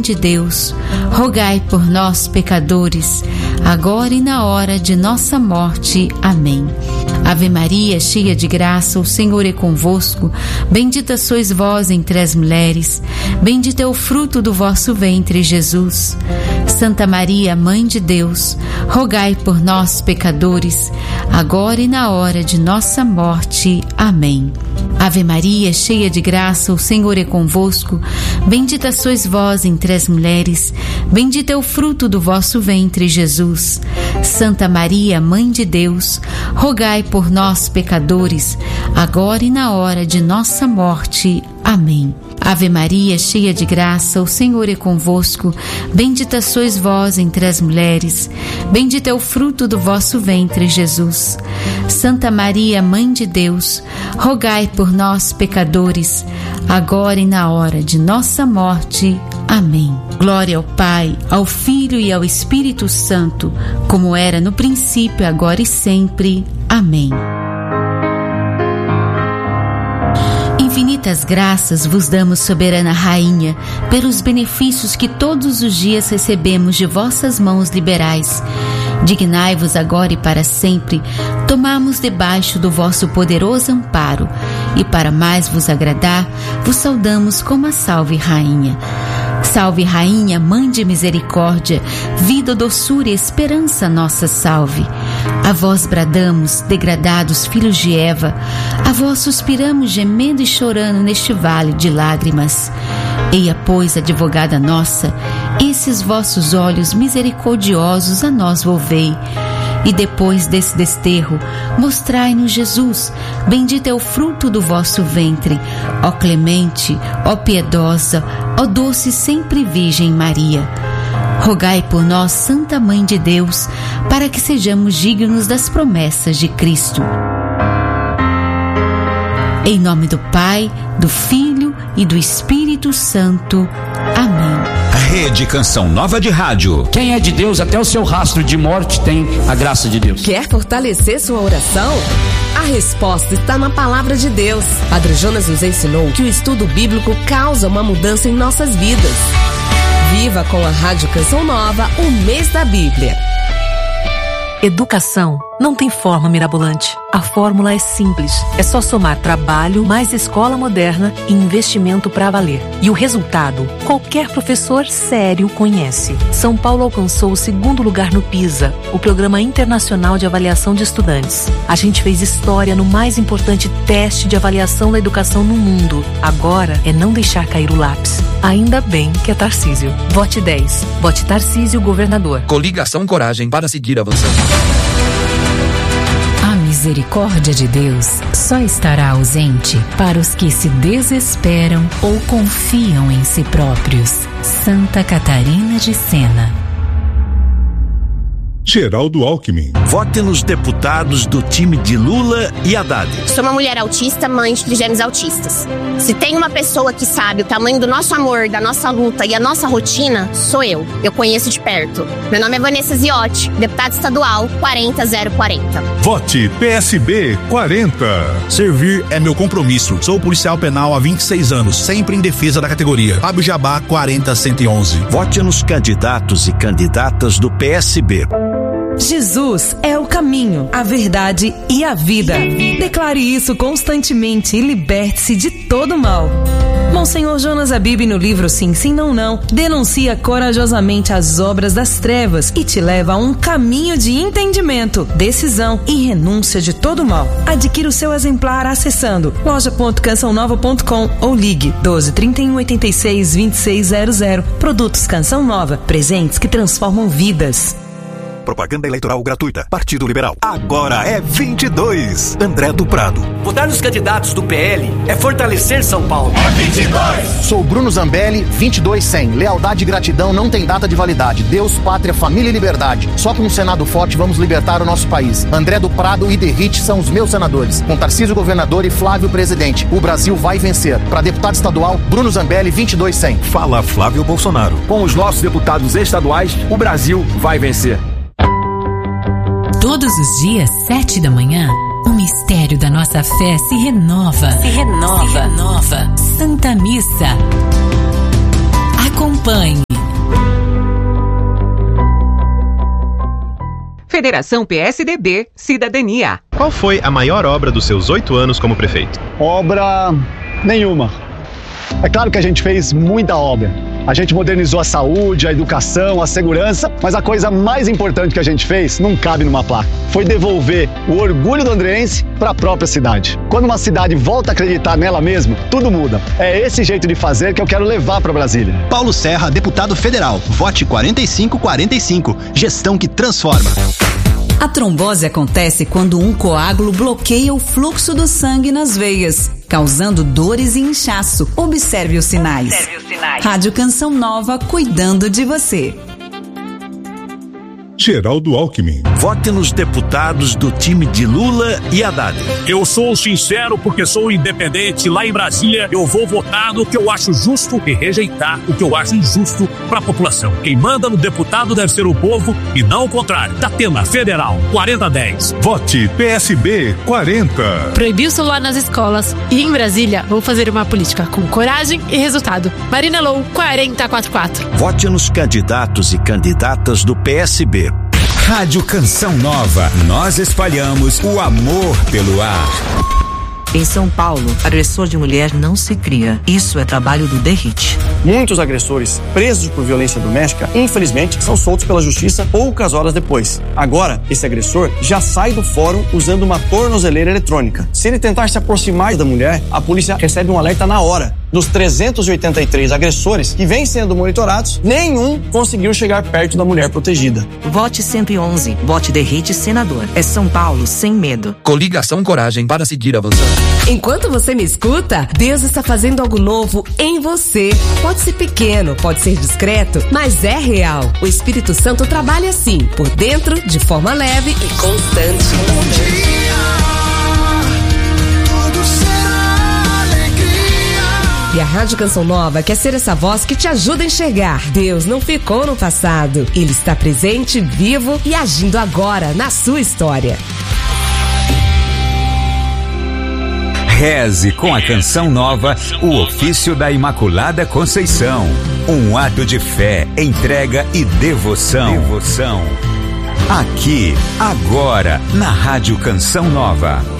de Deus, rogai por nós, pecadores, agora e na hora de nossa morte. Amém. Ave Maria, cheia de graça, o Senhor é convosco. Bendita sois vós entre as mulheres, bendito é o fruto do vosso ventre, Jesus. Santa Maria, Mãe de Deus, rogai por nós, pecadores, agora e na hora de nossa morte. Amém. Ave Maria, cheia de graça, o Senhor é convosco. Bendita sois vós entre as mulheres, bendito é o fruto do vosso ventre, Jesus. Santa Maria, Mãe de Deus, rogai por nós, pecadores, agora e na hora de nossa morte. Amém. Ave Maria, cheia de graça, o Senhor é convosco. Bendita sois vós entre as mulheres, bendito é o fruto do vosso ventre, Jesus. Santa Maria, Mãe de Deus, rogai por nós, pecadores, agora e na hora de nossa morte. Amém. Glória ao Pai, ao Filho e ao Espírito Santo, como era no princípio, agora e sempre. Amém. Infinitas graças vos damos, soberana Rainha, pelos benefícios que todos os dias recebemos de vossas mãos liberais. Dignai-vos agora e para sempre tomarmos debaixo do vosso poderoso amparo, e para mais vos agradar, vos saudamos como a Salve Rainha. Salve Rainha, Mãe de Misericórdia, vida, doçura e esperança nossa salve. A vós bradamos, degradados filhos de Eva, a vós suspiramos gemendo e chorando neste vale de lágrimas. Eia, pois, advogada nossa, esses vossos olhos misericordiosos a nós volvei. E depois desse desterro, mostrai-nos Jesus, bendito é o fruto do vosso ventre. Ó clemente, ó piedosa, ó doce sempre Virgem Maria. Rogai por nós, Santa Mãe de Deus, para que sejamos dignos das promessas de Cristo. Em nome do Pai, do Filho e do Espírito Santo. Amém. Rede Canção Nova de Rádio. Quem é de Deus, até o seu rastro de morte tem a graça de Deus. Quer fortalecer sua oração? A resposta está na Palavra de Deus. Padre Jonas nos ensinou que o estudo bíblico causa uma mudança em nossas vidas. Viva com a Rádio Canção Nova o mês da Bíblia. Educação não tem forma mirabolante. A fórmula é simples. É só somar trabalho, mais escola moderna e investimento para valer. E o resultado, qualquer professor sério conhece. São Paulo alcançou o 2º lugar no PISA, o Programa Internacional de Avaliação de Estudantes. A gente fez história no mais importante teste de avaliação da educação no mundo. Agora é não deixar cair o lápis. Ainda bem que é Tarcísio. Vote 10. Vote Tarcísio, governador. Coligação Coragem para seguir avançando. A misericórdia de Deus só estará ausente para os que se desesperam ou confiam em si próprios. Santa Catarina de Sena. Geraldo Alckmin. Vote nos deputados do time de Lula e Haddad. Sou uma mulher autista, mãe de trigêmeos autistas. Se tem uma pessoa que sabe o tamanho do nosso amor, da nossa luta e a nossa rotina, sou eu. Eu conheço de perto. Meu nome é Vanessa Ziotti, deputada estadual 40040. Vote PSB 40. Servir é meu compromisso. Sou policial penal há 26 anos, sempre em defesa da categoria. Fábio Jabá 40111. Vote nos candidatos e candidatas do PSB. Jesus é o caminho, a verdade e a vida. Declare isso constantemente e liberte-se de todo mal. Monsenhor Jonas Abib, no livro Sim, Sim, Não, Não, denuncia corajosamente as obras das trevas e te leva a um caminho de entendimento, decisão e renúncia de todo mal. Adquira o seu exemplar acessando loja.cançãonova.com ou ligue 12 31 86 2600. Produtos Canção Nova, presentes que transformam vidas. Propaganda eleitoral gratuita. Partido Liberal. Agora é 22. André do Prado. Votar nos candidatos do PL é fortalecer São Paulo. É 22. Sou Bruno Zambelli, 2200. Lealdade e gratidão não tem data de validade. Deus, pátria, família e liberdade. Só com um Senado forte vamos libertar o nosso país. André do Prado e Derrite são os meus senadores. Com Tarcísio governador e Flávio presidente. O Brasil vai vencer. Para deputado estadual, Bruno Zambelli, 2200. Fala Flávio Bolsonaro. Com os nossos deputados estaduais, o Brasil vai vencer. Todos os dias, 7 da manhã, o mistério da nossa fé se renova. Se renova. Santa Missa. Acompanhe Federação PSDB, Cidadania. Qual foi a maior obra dos seus 8 anos como prefeito? Obra nenhuma. É claro que a gente fez muita obra. A gente modernizou a saúde, a educação, a segurança, mas a coisa mais importante que a gente fez não cabe numa placa. Foi devolver o orgulho do andreense para a própria cidade. Quando uma cidade volta a acreditar nela mesma, tudo muda. É esse jeito de fazer que eu quero levar para Brasília. Paulo Serra, deputado federal. Vote 4545. Gestão que transforma. A trombose acontece quando um coágulo bloqueia o fluxo do sangue nas veias, causando dores e inchaço. Observe os sinais. Rádio Canção Nova, cuidando de você. Geraldo Alckmin. Vote nos deputados do time de Lula e Haddad. Eu sou sincero porque sou independente. Lá em Brasília, eu vou votar no que eu acho justo e rejeitar o que eu acho injusto para a população. Quem manda no deputado deve ser o povo e não o contrário. Datena Federal 4010. Vote PSB 40. Proibir o celular nas escolas. E em Brasília, vou fazer uma política com coragem e resultado. Marina Lou 4044. Vote nos candidatos e candidatas do PSB. Rádio Canção Nova. Nós espalhamos o amor pelo ar. Em São Paulo, agressor de mulher não se cria. Isso é trabalho do DERRIT. Muitos agressores presos por violência doméstica, infelizmente, são soltos pela justiça poucas horas depois. Agora, esse agressor já sai do fórum usando uma tornozeleira eletrônica. Se ele tentar se aproximar da mulher, a polícia recebe um alerta na hora. Dos 383 agressores que vêm sendo monitorados, nenhum conseguiu chegar perto da mulher protegida. Vote 111. Vote DERRIT senador. É São Paulo sem medo. Coligação Coragem para seguir avançando. Enquanto você me escuta, Deus está fazendo algo novo em você. Pode ser pequeno, pode ser discreto, mas é real. O Espírito Santo trabalha assim, por dentro, de forma leve e constante. E a Rádio Canção Nova quer ser essa voz que te ajuda a enxergar. Deus não ficou no passado. Ele está presente, vivo e agindo agora na sua história. Reze com a Canção Nova o ofício da Imaculada Conceição. Um ato de fé, entrega e devoção. Aqui, agora, na Rádio Canção Nova.